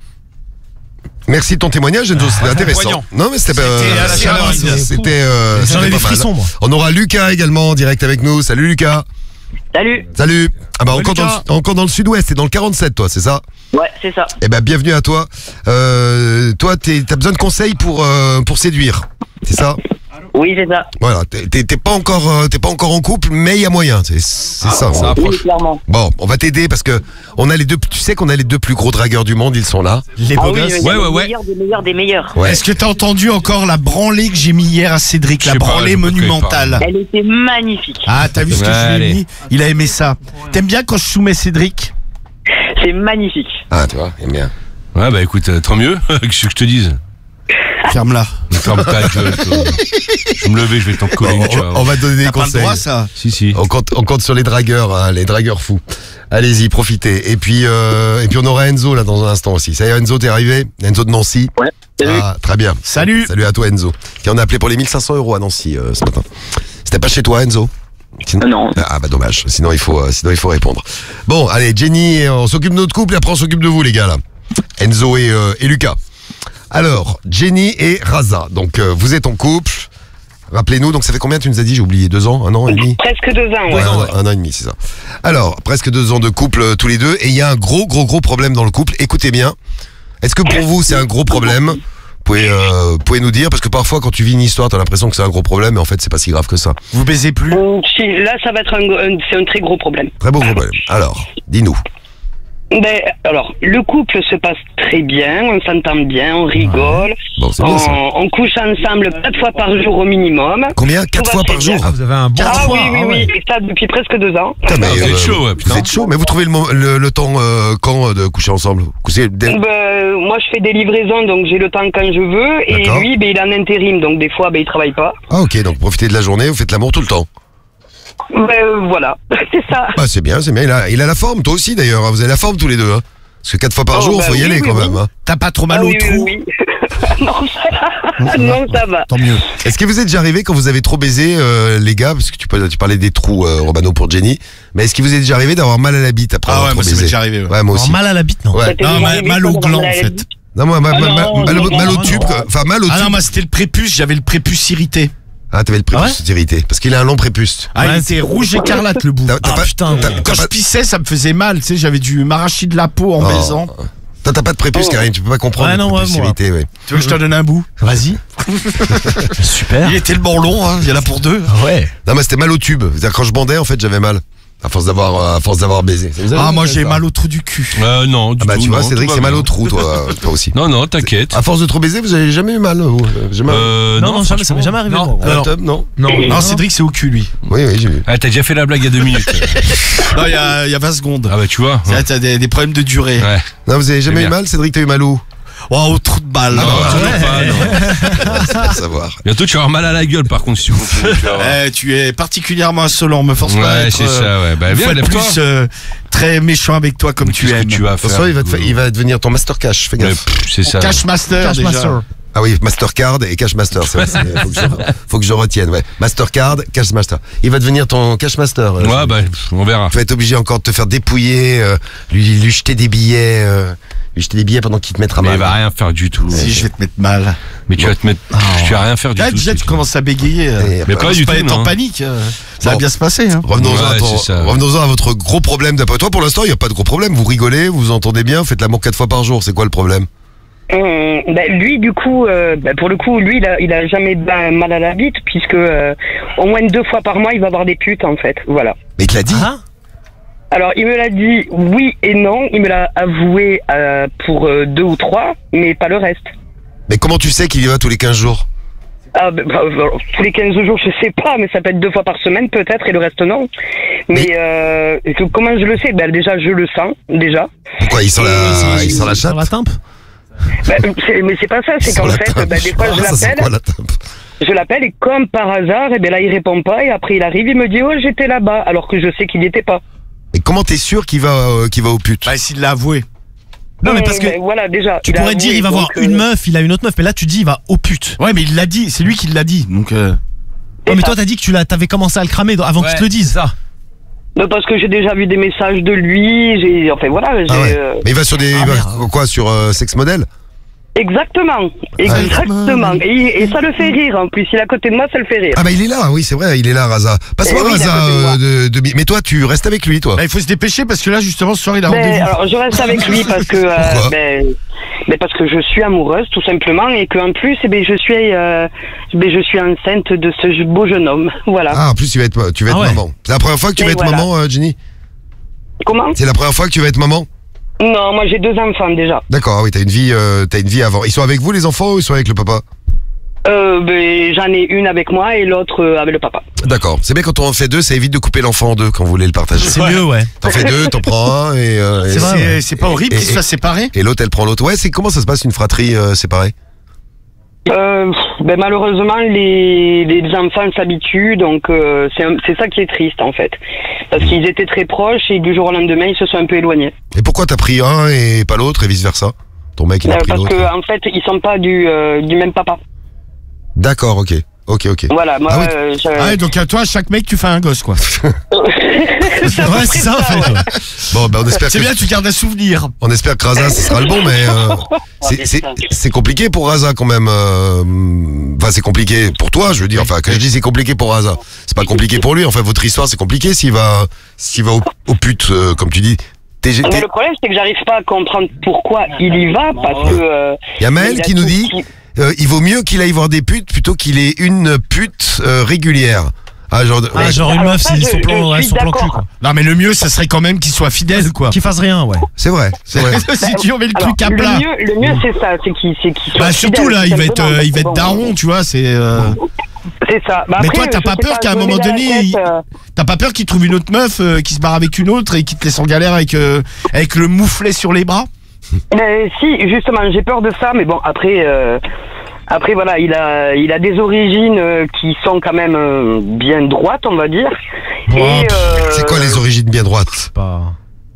Merci de ton témoignage, Enzo, c'était intéressant. poignant. Non, mais c'était euh, C'était à la chaleur, c'était- c'est c'était euh, J'en c'était ai des pas mal. frissons, moi. On aura Lucas également en direct avec nous. Salut Lucas. Salut. Salut. Ah bah Salut, encore dans, Lucas. le, encore dans le sud-ouest, t'es dans le quarante-sept toi, c'est ça? Ouais, c'est ça. Eh ben bienvenue à toi. Euh, toi, t'es- t'as besoin de conseils pour euh, pour séduire, c'est ça? Oui, c'est ça. Voilà, t'es t'es- t'es pas encore, euh, t'es pas encore en couple, mais il y a moyen. C'est c'est ça. Ça hein. approche. Oui, clairement. Bon, on va t'aider parce que on a les deux. Tu sais qu'on a les deux plus gros dragueurs du monde. Ils sont là. Les Ah beaux oui, gosses. il y a Ouais, ouais, des ouais. meilleurs, des meilleurs, des meilleurs. Ouais. Est-ce que t'as entendu encore la branlée que j'ai mis hier à Cédric, Je la sais pas, branlée je sais pas de quoi il monumentale? Elle était magnifique. Ah, t'as vu ce que Ouais, je lui ai allez. mis? Il a aimé ça. T'aimes bien quand je soumets Cédric? C'est magnifique. Ah, tu vois, il bien. Ouais, bah écoute, euh, tant mieux. Qu'est-ce que je te dise? Ferme-la. Ferme ta gueule, toi. Je vais me lever, je vais t'en coller une, tu On, vois. on va te donner des T'as pas le conseils. droit, ça? Si, si. On compte, on compte sur les dragueurs, hein, les dragueurs fous. Allez-y, profitez. Et puis, euh, et puis on aura Enzo là dans un instant aussi. Ça y est, Enzo, t'es arrivé? Enzo de Nancy. Ouais. Ah, très bien. Salut. Salut à toi, Enzo. Qui en a appelé pour les mille cinq cents euros à Nancy euh, ce matin. C'était pas chez toi, Enzo? Sinon- Non. Ah bah dommage. Sinon il faut, euh, sinon il faut répondre. Bon, allez, Jenny, on s'occupe de notre couple et après on s'occupe de vous, les gars là. Enzo et, euh, et Lucas. Alors, Jenny et Raza. Donc, euh, vous êtes en couple. Rappelez-nous, donc ça fait combien tu nous as dit? J'ai oublié, deux ans, un an et demi? Presque deux ans, ouais. Ouais, un, un an et demi, c'est ça. Alors, presque deux ans de couple euh, tous les deux, et il y a un gros, gros, gros problème dans le couple. Écoutez bien. Est-ce que pour vous c'est un gros problème? Vous pouvez, euh, vous pouvez nous dire, parce que parfois quand tu vis une histoire, t'as l'impression que c'est un gros problème, mais en fait c'est pas si grave que ça. Vous baisez plus? Hum, si, Là, ça va être un, un- c'est un très gros problème. Très beau gros problème. Alors, dis-nous. Ben, alors, le couple se passe très bien, on s'entend bien, on rigole, Bon, c'est bien ça. on, on couche ensemble quatre fois par jour au minimum. Combien? Quatre Tout va fois très par bien. jour? Ah, vous avez un bon Ah choix. oui, oui, ah ouais. oui, et ça depuis presque deux ans. Putain, mais, Ah, vous êtes euh, chaud, ouais, putain. Vous êtes chaud, mais vous trouvez le, mo- le, le temps euh, quand euh, de coucher ensemble? Coucher dès- Ben, moi, je fais des livraisons, donc j'ai le temps quand je veux, et D'accord. lui, ben, il est en intérim, donc des fois, ben, il travaille pas. Ah ok, donc profitez de la journée, vous faites l'amour tout le temps. Ben, voilà, c'est ça. Ah c'est bien, c'est bien. Il a, il a la forme, toi aussi d'ailleurs. hein. Vous avez la forme tous les deux. Hein. Parce que quatre fois par Oh, jour, bah faut y oui, aller oui, quand oui. même. Hein. T'as pas trop mal Ah au oui, trou? oui, oui. non, ça va. non, ça va. Tant mieux. Est-ce que vous êtes déjà arrivé quand vous avez trop baisé, euh, les gars, parce que tu, peux- tu parlais des trous, euh, Romano, pour Jenny, mais est-ce qu'il vous est déjà arrivé d'avoir mal à la bite après Ah avoir ouais, trop moi ça baisé? m'est déjà arrivé. ouais. Ouais, moi Alors, aussi. mal à la bite, non? Ouais. Ça t'est Non, déjà mal, arrivé, mal ça, au d'avoir gland mal en à la fait. bite Non, moi, ma- Ah ma- non, ma- non, mal, au- non, mal au non, tube, non. quoi. Enfin mal au tube. Ah non, moi c'était le prépuce, j'avais le prépuce irrité. Ah, t'avais le prépuce irrité, parce qu'il a un long prépuce. Ah, Ouais, il était rouge écarlate le bout. T'as- t'as Ah pas- putain. t'as- Quand t'as je pas- pissais, ça me faisait mal, tu sais, j'avais dû m'arracher de la peau en Oh. baisant. Toi, t'as pas de prépuce, Oh. Karine, tu peux pas comprendre Ouais, le non, prépuce ouais, moi. irrité, ouais. Tu veux que je te donne un bout? Vas-y. Super. Il était le long, hein, il y en a pour deux. Ouais. Non, mais c'était mal au tube. C'est-à-dire, quand je bandais, en fait, j'avais mal. À force d'avoir, euh, à force d'avoir baisé. Ça vous arrive, Ah, moi ça, j'ai ça mal au trou du cul. Euh, non, du Ah bah, tout, tu vois, non, Cédric, tout va c'est mal bien. au trou, toi, toi aussi. Non, non, t'inquiète. À force de trop baiser, vous avez jamais eu mal, vous? Euh, Jamais. Euh, Non, non, jamais, ça m'est jamais arrivé. Non. moi. À la non. tub, non? Non, Non, Cédric c'est au cul lui. Oui, oui, j'ai vu. Ah, t'as déjà fait la blague il y a deux minutes. Non, il y a, il y a vingt secondes. Ah bah tu vois. Ah, T'as des, des problèmes de durée. Ouais. Non, vous avez jamais C'est eu bien. mal, Cédric, t'as eu mal où? Oh, au trou de balle. Non, Ah, toujours ouais. pas, non. C'est pas savoir. Bientôt tu vas avoir mal à la gueule par contre si tu continues. Tu vas voir. Eh, tu es particulièrement insolent, me force pas à Ouais, être, c'est ça, ouais. Bah une viens, fois de lève-toi. plus euh, très méchant avec toi comme tu Qu'est-ce que aimes. tu vas Attention, faire il va, te fa- il va devenir ton master cash, fais Ouais, gaffe. pff, C'est ça. Cash Master Cash déjà. Master. Ah oui, Mastercard et Cash Master, c'est vrai, c'est- faut, que je, faut que je retienne, ouais. Mastercard, Cash Master. Il va devenir ton Cash Master. euh, Ouais, bah pff, on verra. Tu vas être obligé encore de te faire dépouiller, euh, lui, lui jeter des billets, euh, lui jeter des billets pendant qu'il te mettra Mais mal. il va rien faire du tout. Si je vais te mettre mal. Mais tu vas te mettre. Tu vas rien faire du Là tout. déjà c'est tu tout. commences à bégayer. Et, euh. bah, Mais pas Commence du pas à tout, être en non. panique. euh. Ça va Bon. bien se passer. Hein. Revenons-en à, Ouais, ton- c'est ça. revenons-en à votre gros problème d'après toi. Pour l'instant, il n'y a pas de gros problème. Vous rigolez, vous vous entendez bien, vous faites l'amour quatre fois par jour. C'est quoi le problème? Hum, ben, lui, du coup, euh, ben, pour le coup, lui, il a, il a jamais ben, mal à la bite, puisque euh, au moins deux fois par mois, il va avoir des putes, en fait. Voilà. Mais il te l'a dit. Ah Alors, il me l'a dit oui et non. Il me l'a avoué euh, pour euh, deux ou trois, mais pas le reste. Mais comment tu sais qu'il y va tous les quinze jours? Ah, ben, bah, bah, tous les quinze jours, je sais pas, mais ça peut être deux fois par semaine, peut-être, et le reste, non. Mais, euh, et que- comment je le sais? Ben, déjà, je le sens, déjà. Pourquoi il sent la, il sent la chatte? Sur la tempe. Ben, c'est- mais c'est pas ça, c'est Sur qu'en la fait, tempe. ben, des fois, je Ah, ça, c'est l'appelle. quoi, la tempe? Je l'appelle et comme par hasard, et ben là il répond pas et après il arrive, il me dit oh j'étais là-bas alors que je sais qu'il n'y était pas. Et comment t'es sûr qu'il va, euh, qu'il va au pute? Bah s'il l'a avoué. Non, mais parce que Ben, voilà déjà. tu il a pourrais dire avoué, il va voir donc, une euh, meuf, il a une autre meuf, mais là tu dis il va au pute. Ouais mais il l'a dit, c'est lui qui l'a dit. Donc euh... Ouais, mais ça. toi t'as dit que tu l'as, t'avais commencé à le cramer avant qu'il te le dise. Ça. ben, parce que j'ai déjà vu des messages de lui, j'ai enfin voilà. J'ai, Ah ouais. euh, Mais il va sur des, Ah, il va- merde. quoi, sur euh, sex model? Exactement, exactement. Et, et ça le fait rire en plus. Il est à côté de moi, ça le fait rire. Ah bah il est là, oui c'est vrai, il est là, Raza. Passe-moi Eh oui, il est à Raza, côté de moi. euh, de, de- mais toi tu restes avec lui, toi. Là il faut se dépêcher parce que là justement ce soir il a Ben, rendez-vous. alors je reste avec lui parce que euh, Pourquoi ben, Mais parce que je suis amoureuse, tout simplement, et qu'en plus, eh ben, je suis, euh, ben, je suis enceinte de ce beau jeune homme. Voilà. Ah, en plus, tu vas être, tu vas être Ah ouais. maman. C'est la première fois que tu Et vas être voilà. maman, euh, Jenny? Comment? C'est la première fois que tu vas être maman? Non, moi j'ai deux enfants déjà. D'accord, ah oui, t'as une vie, euh, t'as une vie avant. Ils sont avec vous, les enfants, ou ils sont avec le papa? Euh, ben, j'en ai une avec moi et l'autre euh, avec le papa. D'accord. C'est bien quand on en fait deux, ça évite de couper l'enfant en deux quand vous voulez le partager. C'est mieux, ouais. T'en fais deux, t'en prends un et, euh, et, C'est vrai, C'est ouais. c'est pas horrible Et- qu'ils se et- fassent séparer? et l'autre elle prend l'autre. Ouais, c'est comment ça se passe une fratrie euh, séparée? Euh, ben, malheureusement, les, les enfants s'habituent, donc euh, c'est un- c'est ça qui est triste en fait. Parce qu'ils étaient très proches et du jour au lendemain, ils se sont un peu éloignés. Et pourquoi t'as pris un et pas l'autre et vice versa? Ton mec il a Euh, pris parce l'autre. que en fait, ils sont pas du, euh, du même papa. D'accord, ok. Ok, ok. Voilà, moi, Ah oui. euh, je- Ah ouais, donc à toi, chaque mec, tu fais un gosse, quoi. c'est à peu Ouais, près c'est ça, en fait. ouais. ouais. Bon, ben on espère C'est que bien, tu gardes un souvenir. on espère que Raza ce sera le bon, mais euh, c'est- c'est c'est compliqué pour Raza quand même. euh, Enfin, c'est compliqué pour toi, je veux dire. Enfin, quand je dis c'est compliqué pour Raza, c'est pas compliqué pour lui. Enfin, votre histoire c'est compliqué s'il va s'il va au, au pute, euh, comme tu dis. T'es- Mais t'es- le problème, c'est que j'arrive pas à comprendre pourquoi il y va, parce que... euh, Il y a Maël il a qui nous tout dit qui- euh, il vaut mieux qu'il aille voir des putes plutôt qu'il ait une pute euh, régulière. Ah, genre, de- Ah, genre une Alors meuf, ça, c'est je- son plan, je ouais, suis son plan cul, d'accord. quoi. Non, mais le mieux, ça serait quand même qu'il soit fidèle, quoi. Qu'il fasse rien, ouais. c'est vrai, c'est vrai. Si tu remets le Alors, truc à le plat. mieux, le mieux c'est ça, c'est qu'il c'est qu'il soit Bah, surtout fidèle, là, tout il va être, simplement, euh, il va parce être que bon, daron, tu vois, c'est. euh, C'est ça. Bah, Mais après, toi, t'as je pas sais peur qu'à un je me moment mets dans la donné, tête, il- euh, T'as pas peur qu'il trouve une autre meuf euh, qui se barre avec une autre et qui te laisse en galère avec, euh, avec le mouflet sur les bras? Mais si, justement, j'ai peur de ça, mais bon, après, euh, après voilà, il a, il a des origines euh, qui sont quand même euh, bien droites, on va dire. Ouais, Et euh, C'est quoi les origines bien droites? Pas...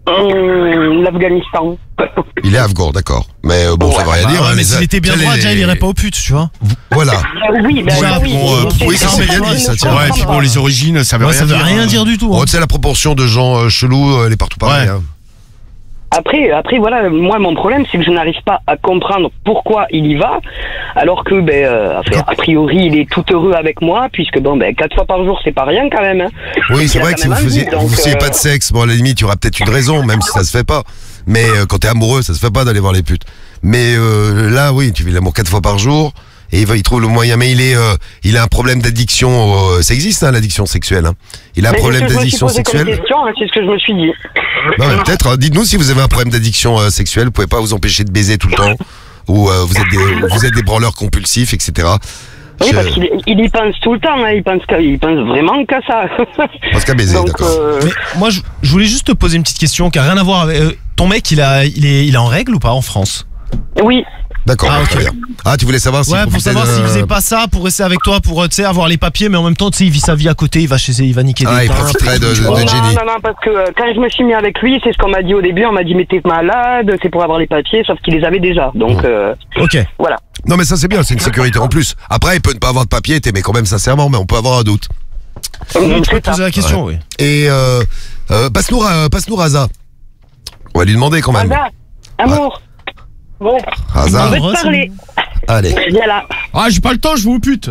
euh, l'Afghanistan. Il est afghan, d'accord. Mais euh, bon, ça veut rien Bah dire. ouais, hein, mais les- s'il était bien les- droit, déjà, il irait pas au putes, tu vois. Voilà. Euh, oui, ben Ouais, oui, bon, oui, euh, c'est- oui, ça, c'est bien dit, ça, tiens. Ouais, et puis bon, les origines, ça veut Ouais, rien ça veut dire. rien hein. dire du tout. Bon, hein. tu sais, la proportion de gens euh, chelous, euh, elle est partout pareil. Ouais. hein. Après, après, voilà, moi, mon problème, c'est que je n'arrive pas à comprendre pourquoi il y va, alors que, ben, euh, enfin, a priori, il est tout heureux avec moi, puisque, bon, ben, quatre fois par jour, c'est pas rien, quand même, hein. Oui, c'est Il a vrai quand que si vous même faisiez, envie, donc, vous faisiez euh, pas de sexe, bon, à la limite, il y aura peut-être une raison, même si ça se fait pas. Mais euh, quand t'es amoureux, ça se fait pas d'aller voir les putes. Mais euh, là, oui, tu fais l'amour quatre fois par jour, et il va, il trouve le moyen. Mais il est, euh, il a un problème d'addiction. euh, ça existe, hein, l'addiction sexuelle. Hein. Il a un Mais problème c'est ce que je me suis d'addiction posé comme sexuelle. question, hein, c'est ce que je me suis dit. Non, mais peut-être. hein, dites-nous si vous avez un problème d'addiction euh, sexuelle. Vous pouvez pas vous empêcher de baiser tout le temps, ou euh, vous êtes des, vous êtes des branleurs compulsifs, et cetera. Oui, Je- parce qu'il il y pense tout le temps, hein, il pense, qu'à- il pense vraiment qu'à ça. Parce qu'à baiser, Donc, d'accord. euh, Mais moi, je, je voulais juste te poser une petite question qui a rien à voir avec. euh, ton mec, il, a, il, est, il est en règle ou pas en France? oui, D'accord, Ah, ok. très bien. Ah, tu voulais savoir si Ouais, pour savoir s'il faisait pas ça pour rester avec toi, pour euh, tu sais, avoir les papiers, mais en même temps, tu sais, il vit sa vie à côté, il va chez il va niquer Ah, des il teintes, profiterait de, tu de, vois. de non, Jenny. non, non, parce que euh, quand je me suis mis avec lui, c'est ce qu'on m'a dit au début, on m'a dit mais t'es malade, c'est pour avoir les papiers, sauf qu'il les avait déjà. Donc euh, Ok. voilà. Non, mais ça c'est bien, c'est une sécurité en plus. Après, il peut ne pas avoir de papier, t'aimer quand même sincèrement, mais on peut avoir un doute. Tu peux C'est te ça. poser la question, oui. Et euh, euh, passe-nous Ra- passe-nous Raza. On va lui demander quand même. Raza, amour. Bon, Raza, on veut Raza, te parler. allez. Viens là. Ah, j'ai pas le temps, je vous pute.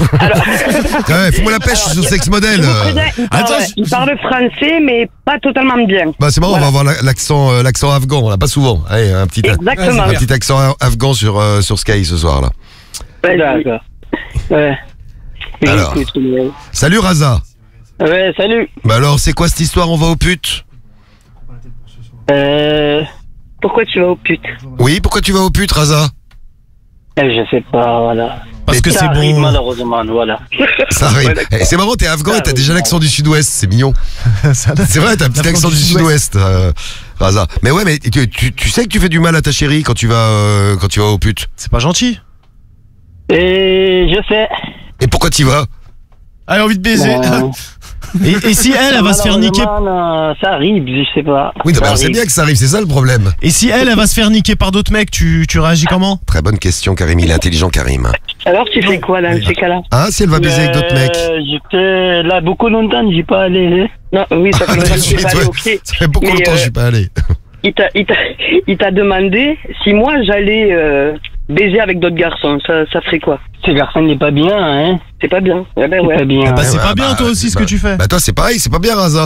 Ouais, fous-moi la pêche, je suis sur sex model. Je vous euh. préviens, il, parle, Attends, il parle français, mais pas totalement bien. Bah c'est marrant, Voilà. on va avoir la- l'accent euh, l'accent afghan, on l'a pas souvent. Allez, un petit Exactement. un petit accent a- afghan sur euh, sur Sky ce soir là. Ouais, D'accord. Ouais. Alors. J'écoute, ouais. Salut Raza. Ouais, salut. Bah alors, c'est quoi cette histoire, on va aux putes? Euh, Pourquoi tu vas aux putes? Oui, pourquoi tu vas aux putes Raza? je sais pas, voilà. Parce que Ça c'est arrive bon. malheureusement, voilà. Ça arrive. Eh, c'est marrant, t'es afghan et t'as déjà l'accent du sud-ouest, c'est mignon. Ça- C'est vrai, t'as un petit accent du sud-ouest, euh, Raza. Mais ouais, mais tu, tu, tu sais que tu fais du mal à ta chérie quand tu vas, euh, quand tu vas aux putes. C'est pas gentil. Et je sais. Et pourquoi t'y vas? Allez, envie de baiser. Non. Et, et si elle, elle va se faire niquer. Malheureusement, non, ça arrive, je sais pas. Oui, non, mais Ça on sait arrive. bien que ça arrive, c'est ça le problème. Et si elle, elle va se faire niquer par d'autres mecs, tu, tu réagis comment? Très bonne question, Karim. Il est intelligent, Karim. Alors tu fais quoi dans ces cas-là? Hein, si elle va baiser avec d'autres mecs? Euh, J'étais là beaucoup longtemps, j'y pas allé. Non, oui, ça fait Tout de longtemps que suite, tu pas allé, ouais. ok. Ça fait beaucoup Mais, longtemps que euh, je suis pas allé. Il t'a, il t'a, il t'a demandé si moi j'allais euh, baiser avec d'autres garçons. Ça, ça ferait quoi? Ce garçon n'est pas bien, hein. C'est pas bien. Eh ben C'est ouais. pas bien. Bah, c'est Ouais, pas bien, bah, toi aussi, ce bah, que tu fais. Bah toi, c'est pareil, c'est pas bien, Raza.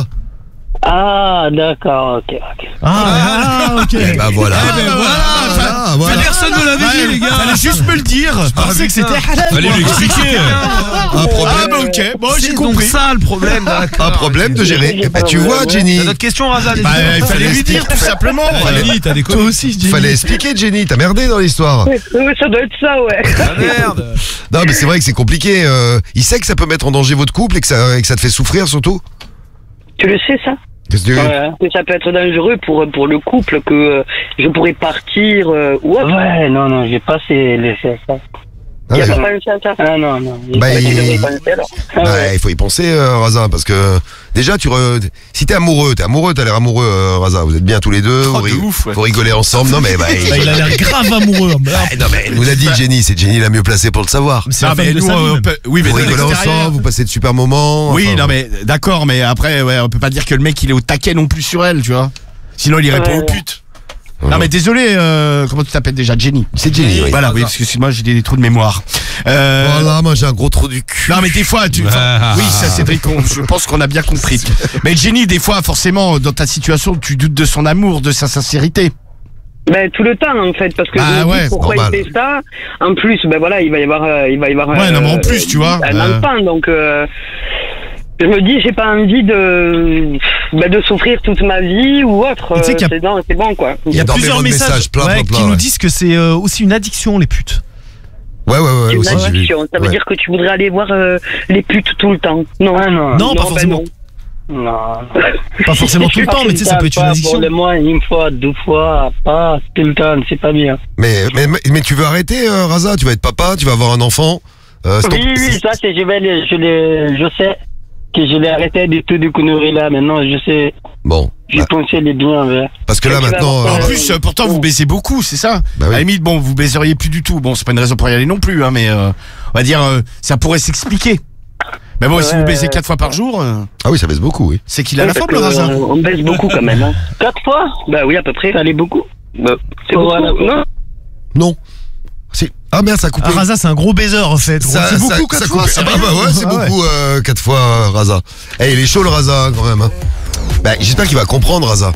Ah, d'accord, ok, ok. Ah, ah, ok. Eh bah voilà. Eh ben voilà, voilà, voilà. personne ne l'avait dit, les gars. Fallait juste me le dire. Je pensais que c'était halal. Fallait lui expliquer. Un Ah problème, bah ok, bon j'ai C'est donc compris. ça le problème, d'accord. un problème de gérer. Eh ben, tu vois, Ouais. Jenny, T'as d'autres questions, Raza? Bah il fallait lui dire tout simplement. Jenny, t'as des Toi couilles. aussi, je dis. fallait expliquer, Jenny, t'as merdé dans l'histoire. Ouais, ça doit être ça, ouais. Ah, merde. Non, mais c'est vrai que c'est compliqué. euh, il sait que ça peut mettre en danger votre couple et que ça, et que ça te fait souffrir surtout. Tu le sais, ça? Qu'est-ce que tu... Ouais. Que ça peut être dangereux pour, pour le couple, que euh, je pourrais partir euh, ou autre. Ouais, non, non, j'ai pas ces- laissé ça. Ah, Il y a ouais. pas pensé à ça. Ah non, non. j'ai Bah, pas- il- Tu devrais y penser, alors. Ah Bah, ouais. il faut y penser, euh, Raza, parce que déjà, tu re... si t'es amoureux, t'es amoureux, t'as l'air amoureux, euh, Raza. Vous êtes bien tous les deux, vous, de rig- ouf, ouais. vous rigolez ensemble. Non, mais bah, il... Bah, il a l'air grave amoureux. hein. Ah, non, mais elle nous l'a dit, Jenny. C'est Jenny la mieux placée pour le savoir. C'est Ah, la femme mais de nous, sa vie, on même. peut- oui mais Vous de rigolez l'extérieur. ensemble, vous passez de super moments. Oui, enfin, non mais d'accord, mais après ouais, on peut pas dire que le mec il est au taquet non plus sur elle, tu vois. Sinon il irait pas Ouais, aux ouais. putes. Non mais désolé, euh, comment tu t'appelles déjà, Jenny? C'est Jenny, oui. Voilà, oui, parce que c'est- moi j'ai des, des trous de mémoire. Euh, Voilà, moi j'ai un gros trou du cul. Non mais des fois, tu, enfin, oui, ça Cédric, on- je pense qu'on a bien compris. Mais Jenny, des fois, forcément, dans ta situation, tu doutes de son amour, de sa sincérité. Ben, tout le temps, en fait, parce que Ah, je me dis ouais, pourquoi normal. il fait ça. En plus, ben voilà, il va y avoir, euh, il va y avoir. Ouais, non, mais en plus, tu vois, un euh, enfant, donc. euh, je me dis, j'ai pas envie de, ben, de souffrir toute ma vie ou autre. Et tu sais qu'il y a- C'est non, c'est bon, quoi. Il y a Énormément plusieurs de messages, messages, plein, ouais, plein, plein, qui nous ouais. disent que c'est euh, aussi une addiction, les putes. Ouais, ouais, ouais. Une aussi, j'ai vu. addiction. Ça veut Ouais. dire que tu voudrais aller voir euh, les putes tout le temps. Non. Ah non. Non, pas ben forcément. Non, non. Pas forcément tout le temps, mais tu sais, ça peut être une Pas addiction. Pour le moins, une fois, deux fois, pas tout le temps, c'est pas bien. Mais, mais, mais, mais tu veux arrêter, euh, Raza? Tu vas être papa, tu vas avoir un enfant. Euh, c'est ton- Oui, oui, ça, c'est, je vais les, je les, je sais que je l'ai arrêté de tout de conneries là. Maintenant, je sais, Bon. je Bah, pensais les bien envers. parce que là Tu vas maintenant. avoir En euh, Euh, plus, euh, pourtant, vous baisez beaucoup, c'est ça? Bah oui. À la limite, bon, vous baiseriez plus du tout. Bon, c'est pas une raison pour y aller non plus, hein, mais euh, on va dire, euh, ça pourrait s'expliquer. Mais bon, si Ouais. vous baisez quatre fois par jour, euh, Ah oui, ça baisse beaucoup, oui. c'est qu'il a la Parce forme, que, le raisin. euh, On baisse beaucoup quand même. Hein. Quatre fois? Bah oui, à peu près. Ça allait beaucoup. Bah, c'est Oh, beaucoup. voilà. Non. Non. C'est- Ah merde, ça a coupé. Ah, Raza, c'est un gros baiser en fait. Ça- c'est beaucoup ça- quatre ça fois. coupe- c'est Ah bah, rien. bah ouais, c'est Ah ouais. beaucoup euh, quatre fois euh, Raza. Eh, il est chaud le Raza hein, quand même. Hein. Bah, j'espère qu'il va comprendre Raza.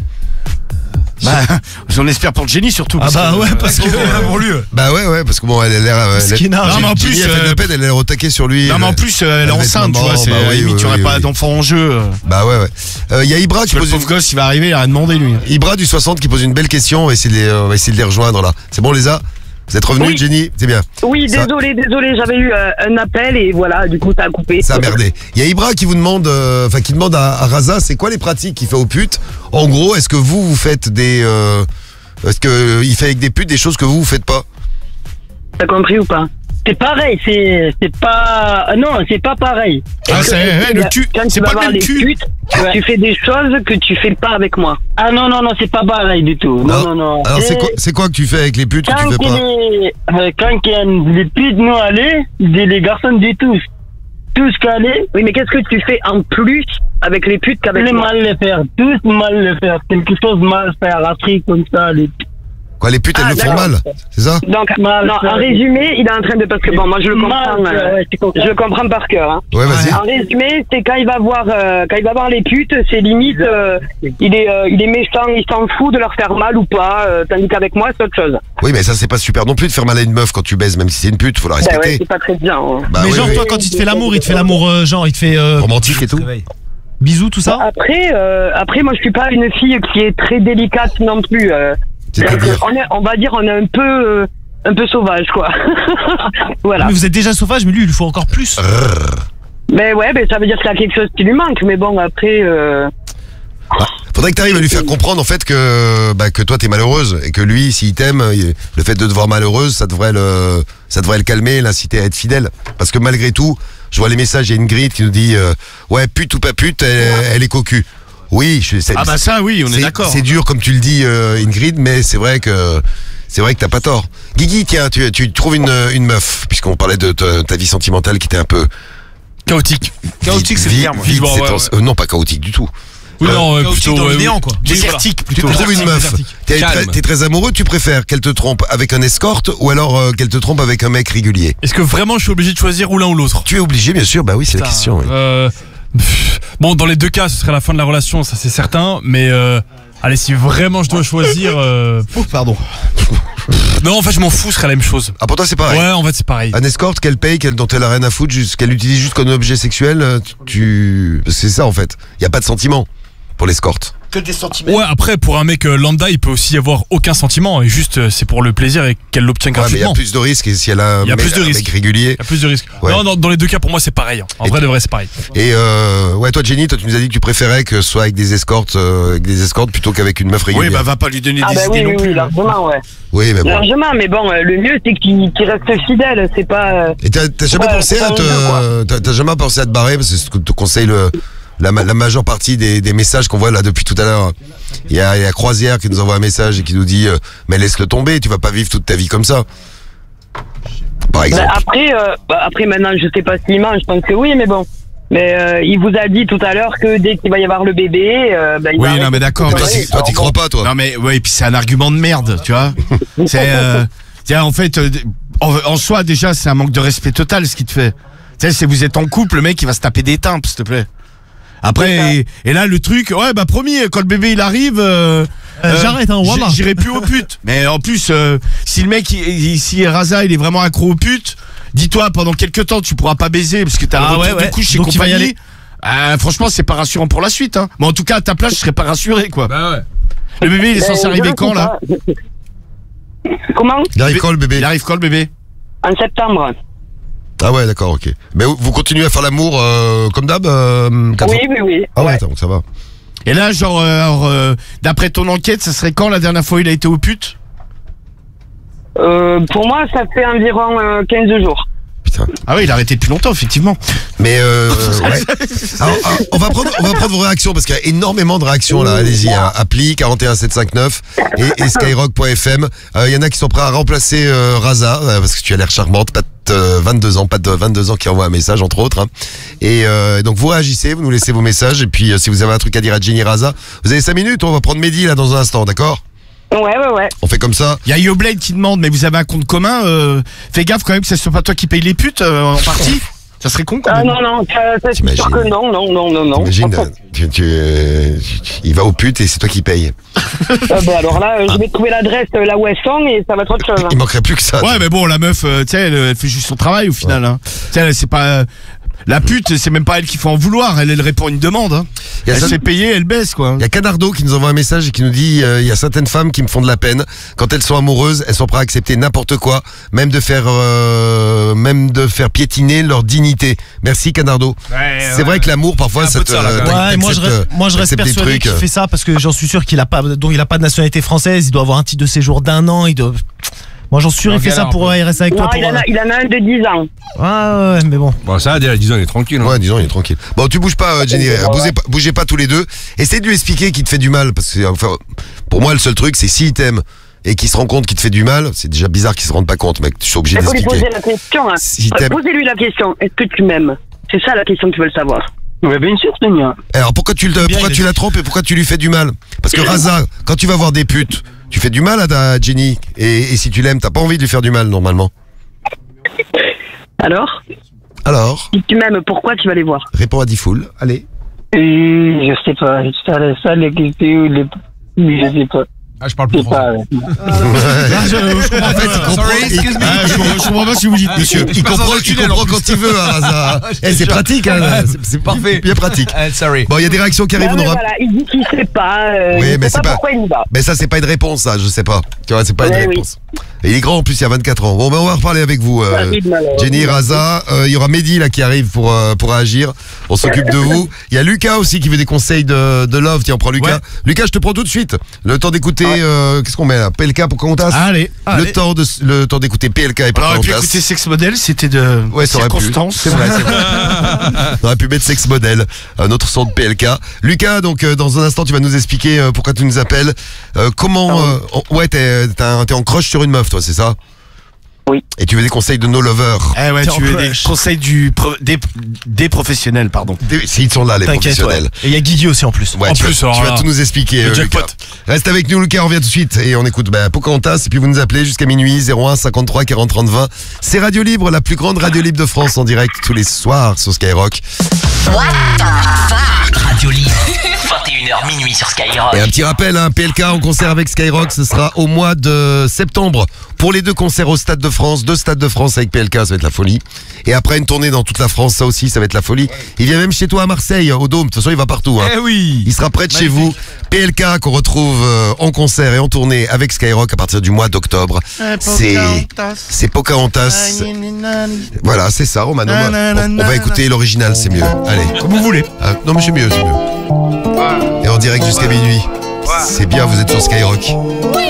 Bah, j'en espère pour Jenny surtout. Ah parce bah que, ouais, euh, parce que. Pour lui. Bah ouais, ouais, parce que bon, elle a l'air. euh, elle- Skinner, Non, mais en Jenny plus, a fait de euh, la peine, elle a l'air au taquet sur lui. Non, mais en Elle- plus, euh, elle est elle va être enceinte, tu maman, vois, c'est bah à la oui, limite, oui, tu aurais oui, pas oui. d'enfant en jeu. euh. Bah ouais, ouais. Il y a Ibra qui Le pose une. pauvre gosse, il va arriver, il a rien demandé, lui. Ibra du soixante qui pose une belle question. On va essayer de les, euh, on va essayer de les rejoindre là. C'est bon, les a? Vous êtes revenus, Oui. Jenny? C'est bien. Oui, Ça- désolé, désolé, j'avais eu euh, un appel et voilà, du coup, ça a coupé. Ça a merdé. Il y a Ibra qui vous demande, euh, enfin qui demande à, à Raza, c'est quoi les pratiques qu'il fait aux putes? En gros, est-ce que vous vous faites des, euh, est-ce que il fait avec des putes des choses que vous vous faites pas? T'as compris ou pas? C'est pareil, c'est, c'est pas, non, c'est pas pareil. Ah, c'est ouais, le cul, Quand c'est tu vas pas le voir même les cul. putes, tu fais des choses que tu fais pas avec moi. Ah non, non, non, c'est pas pareil du tout. Non, non, non. Alors c'est quoi, c'est quoi que tu fais avec les putes que tu Quand fais il pas? est, euh, quand il y a les putes nous aller, les les garçons du tous. Tous calés, Oui, mais qu'est-ce que tu fais en plus avec les putes qu'avec les moi? mal le faire, tous mal le faire, quelque chose mal faire, la trique comme ça, les Quoi, les putes elles Ah, le font d'accord. mal, c'est ça? Donc, Mal, non, ça, en résumé, il est en train de... Parce que bon, moi, je le comprends. mal, euh, ouais, c'est comme ça. Je le comprends par cœur. Hein. Ouais, vas-y. En résumé, c'est quand il va voir, euh, quand il va voir les putes, c'est limite, euh, il est, euh, il est méchant, il s'en fout de leur faire mal ou pas. Euh, tandis qu'avec moi, c'est autre chose. Oui, mais ça c'est pas super non plus de faire mal à une meuf quand tu baises, même si c'est une pute, faut la Ben ouais, respecter. c'est pas très bien. Hein. Bah Mais oui, genre, oui. toi, quand il te fait l'amour, il te fait l'amour, euh, genre, il te fait. euh, Romantique et tout. Bisous, tout ça. Après, euh, après, moi, je suis pas une fille qui est très délicate non plus. Euh, C'est-à-dire? on, est, on va dire, on est un peu, euh, un peu sauvage, quoi. Voilà. Mais vous êtes déjà sauvage, mais lui, il lui faut encore plus. Mais ouais, ben ça veut dire qu'il y a quelque chose qui lui manque. Mais bon, après, euh, Bah, faudrait que t'arrives à lui faire comprendre en fait que bah, que toi t'es malheureuse et que lui, s'il t'aime, il- le fait de te voir malheureuse, ça devrait le ça devrait le calmer, l'inciter à être fidèle. Parce que malgré tout, je vois les messages, il y a Ingrid qui nous dit euh, ouais pute ou pas pute, elle, elle est cocu. Oui, je sais. Ah bah ça, oui, on est d'accord. C'est dur comme tu le dis, euh, Ingrid, mais c'est vrai que c'est vrai que t'as pas tort. Guigui, tiens, tu, tu trouves une, une meuf, puisqu'on parlait de ta, ta vie sentimentale qui était un peu Chaotique. Chaotique, c'est vide, le terme. vide, Bon, c'est ouais, en- ouais. euh, non, pas chaotique du tout. Oui, Euh, non, euh, chaotique plutôt. dans le euh, néant, quoi. Désertique, Tu plutôt. trouves une meuf, t'es très, Calme. t'es très amoureux, tu préfères qu'elle te trompe avec un escorte ou alors euh, qu'elle te trompe avec un mec régulier? Est-ce que vraiment je suis obligé de choisir ou l'un ou l'autre? Tu es obligé, bien sûr, bah oui, c'est la Putain, question. oui. euh, pff, Bon, dans les deux cas, ce serait la fin de la relation, ça c'est certain. Mais euh, allez, si vraiment je dois choisir, euh, Pardon. Non, en fait, je m'en fous, ce serait la même chose. Ah, pour toi, c'est pareil. Ouais, en fait, c'est pareil. Un escorte qu'elle paye, qu'elle, dont elle a rien à foutre, juste, qu'elle utilise juste comme objet sexuel, euh, tu. C'est ça en fait. Il y a pas de sentiment pour l'escorte. Que des sentiments. Ouais, après, pour un mec euh, lambda, il peut aussi y avoir aucun sentiment. Et juste, euh, c'est pour le plaisir et qu'elle l'obtient Ouais, mais il y a gratuitement. plus de risques et si elle a un, Il y a mec, plus de un mec risques. régulier. Il y a plus de risques. Ouais. Non, non, dans les deux cas, pour moi, c'est pareil. hein. En Et vrai tu- de vrai, c'est pareil. Et euh, ouais, toi Jenny, toi tu nous as dit que tu préférais que ce soit avec des escortes, euh, avec des escortes plutôt qu'avec une meuf Oui, régulière. bah va pas lui donner Ah des bah idées oui, non oui, plus. oui, largement, ouais. Oui, mais bon. Largement, mais bon, euh, le mieux c'est qu'il qu'il reste fidèle, c'est pas. euh, Et t'as t'as jamais Ouais, pensé c'est à pas te, bien, quoi. t'as t'as jamais pensé à te barrer parce que c'est ce que te conseille le. La, ma- la majeure partie des, des messages qu'on voit là depuis tout à l'heure. Il y a, il y a Croisière qui nous envoie un message et qui nous dit euh, mais laisse-le tomber, tu vas pas vivre toute ta vie comme ça. Par bah, exemple. après, euh, bah, après maintenant, je sais pas s'il ment, je pense que oui, mais bon. Mais euh, il vous a dit tout à l'heure que dès qu'il va y avoir le bébé, euh, bah, il Oui, va non, arrêter mais d'accord, de mais toi, conneries. t'y- toi, t'y Alors, crois pas, toi. Non mais ouais, et puis c'est un argument de merde, tu vois. C'est euh, tiens, en fait, euh, en, en soi déjà, c'est un manque de respect total ce qu'il te fait. Tu sais, c'est vous êtes en couple, le mec il va se taper des timbres, s'il te plaît. Après, et, et là le truc, ouais bah promis, quand le bébé il arrive, euh, Euh, j'arrête, hein, j'- voilà. J'irai plus aux putes. Mais en plus, euh, si le mec, il- il- si Raza il est vraiment accro aux putes, dis-toi pendant quelques temps tu pourras pas baiser parce que t'as Ah le retour ouais, ouais. de couche et Donc il va y compagnie. aller. Euh, franchement, c'est pas rassurant pour la suite. Hein. Mais en tout cas, à ta place, je serais pas rassuré, quoi. Bah ouais. Le bébé, il est ben, censé je arriver sais quand, là pas. Comment? Il arrive quand le bébé? Il arrive quand, le bébé? En septembre. Ah ouais, d'accord, ok. Mais vous vous continuez à faire l'amour euh, comme d'hab euh, quatre Oui, fois oui, oui. Ah ouais, Ouais. attends, donc ça va. Et là, genre, euh, alors, euh, d'après ton enquête, ça serait quand la dernière fois il a été aux putes? Euh, pour moi, ça fait environ euh, quinze jours. Putain. Ah oui, il a arrêté depuis longtemps, effectivement. Mais euh, ouais. Alors, alors, on va prendre, on va prendre vos réactions parce qu'il y a énormément de réactions là. Allez-y, hein. Appli quarante et un sept cent cinquante-neuf et, et skyrock point f m. Euh, Il y en a qui sont prêts à remplacer euh, Raza euh, parce que tu as l'air charmante. Pas de euh, vingt-deux ans, pas de vingt-deux ans qui envoie un message entre autres. hein. Et euh, donc vous réagissez, vous nous laissez vos messages et puis euh, si vous avez un truc à dire à Jenny Raza, vous avez cinq minutes. On va prendre Mehdi là dans un instant, d'accord? Ouais, ouais, ouais. On fait comme ça. Il y a Yoblade qui demande, mais vous avez un compte commun, euh, fais gaffe quand même que ce soit pas toi qui paye les putes euh, en partie. Ça serait con quand Ah même. non, non, ça, ça, c'est T'imagines. sûr que non, non, non, non, non. T'imagines, euh, tu, tu, euh, tu- il va au pute et c'est toi qui paye. Ah bah, alors là, euh, je vais trouver l'adresse euh, là où elles sont et ça va être autre chose. hein. Il manquerait plus que ça. Ouais, mais bon, la meuf, euh, tu sais, elle, elle fait juste son travail au final. Hein. Tu sais, elle, c'est pas. La pute, c'est même pas elle qu'il faut en vouloir. Elle, elle répond à une demande. Hein. Il y a Elle ça- se fait payer, elle baisse, quoi. Il y a Canardo qui nous envoie un message et qui nous dit euh, il y a certaines femmes qui me font de la peine. Quand elles sont amoureuses, elles sont prêtes à accepter n'importe quoi, même de faire euh, même de faire piétiner leur dignité. Merci Canardo. c'est vrai que l'amour parfois Il y a ça un peu te de ça, là, quand t'ac- même. Ouais, moi je, t'acceptes, reste, moi je reste t'acceptes des persuadé trucs, qu'il euh. fait ça parce que j'en suis sûr qu'il a pas, donc il a pas de nationalité française, il doit avoir un titre de séjour d'un an, il doit. Moi j'en suis sûr, En il fait ça galère, pour un peu. euh, rester avec Non, toi. il Pour, en, a, euh, il en a un de dix ans. Ouais, ouais, mais bon. Bon, ça, déjà, disons, il est tranquille. hein. Ouais, disons, il est tranquille. Bon, tu bouges pas, euh, Jenny. euh, Bougez pas, bougez pas tous les deux. Essaye de lui expliquer qu'il te fait du mal, parce que enfin, pour moi, le seul truc, c'est s'il t'aime et qu'il se rend compte qu'il te fait du mal, c'est déjà bizarre qu'il se rende pas compte, mec. Tu es obligé Il faut lui d'expliquer. poser la question. Hein. Si t'aimes- Posez-lui la question. Est-ce que tu m'aimes? C'est ça la question que tu veux le savoir. Ouais, bien sûr, Seigneur. Alors pourquoi tu le, Bien, pourquoi il tu est- la trompes et pourquoi tu lui fais du mal? Parce que Raza, quand tu vas voir des putes, tu fais du mal à ta Jenny. Et, et si tu l'aimes, t'as pas envie de lui faire du mal normalement. Alors, Alors, si tu m'aimes, pourquoi tu vas les voir? réponds à Diffoul. Allez. Euh, je sais pas. Ça, ça, les questions, les. Je sais pas. Ah, je parle Je plus sais français. pas. Ah, je- je comprends En fait, il comprend. Sorry, il- excuse me. Ah, je, comprends- je comprends pas ce que vous dites, monsieur. Il passe comprend, dans un il tunnel, comprend en plus. quand il veut, hein, Raza. Eh, c'est pratique, hein. C'est- C'est Parfait. bien pratique. Ah, sorry. Bon, il y a des réactions qui arrivent, Non, on mais aura. voilà, il dit qu'il sait pas. Euh, Oui, il mais sait c'est pas pas- pourquoi il y va. Mais ça, c'est pas une réponse, ça, je sais pas. Tu vois, c'est pas une Ouais, oui. réponse. Et il est grand en plus, il y a vingt-quatre ans. Bon, ben, on va reparler avec vous, euh, David, malheureusement. Jenny, Raza. Euh, Il y aura Mehdi, là, qui arrive pour, euh, pour réagir. On s'occupe de vous. Il y a Lucas aussi qui veut des conseils de, de love. Tiens, on prend Lucas. Ouais. Lucas, je te prends tout de suite. Le temps d'écouter, euh, qu'est-ce qu'on met là? P L K pour qu'on tasse? Allez, Le allez. temps de, le temps d'écouter P L K et pour On aurait qu'on pu tasse. écouter Sex Model, c'était de Ouais, ça aurait pu. circonstance. C'est vrai, c'est vrai. On aurait pu mettre Sex Model, un autre son de P L K. Lucas, donc euh, dans un instant, tu vas nous expliquer euh, pourquoi tu nous appelles. Euh, comment euh, on- Ouais, t'es t'es un- t'es en crush sur une meuf, toi, c'est ça? Oui. Et tu veux des conseils de no lover. Eh ouais, T'es tu en veux des crush. conseils du pro- des, des professionnels, pardon. Des- S'ils sont là, les T'inquiète, ouais. professionnels. Et il y a Guigui aussi en plus. Ouais, En tu, plus, vas, alors tu vas là, tout nous expliquer, le euh, jackpot. Lucas. Reste avec nous, Lucas, on revient tout de suite et on écoute bah, Pocahontas et puis vous nous appelez jusqu'à minuit, zéro un cinquante-trois quarante trente vingt. C'est Radio Libre, la plus grande radio libre de France en direct tous les soirs sur Skyrock. What the fuck Radio Libre. vingt et une heures minuit sur Skyrock. Et un petit rappel, hein, P L K en concert avec Skyrock, ce sera au mois de septembre. Pour les deux concerts au Stade de France, deux Stades de France avec P L K, ça va être la folie. Et après une tournée dans toute la France, ça aussi, ça va être la folie. Il vient même chez toi à Marseille, au Dôme. De toute façon, il va partout. Hein. Eh oui. Il sera près de chez vous. P L K qu'on retrouve euh, en concert et en tournée avec Skyrock à partir du mois d'octobre. C'est c'est Pocahontas. Voilà, c'est ça, Romano. On, on va écouter l'original, c'est mieux. Allez. Comme vous voulez. Ah, non mais c'est mieux, c'est mieux. Et en direct jusqu'à minuit. C'est bien, vous êtes sur Skyrock.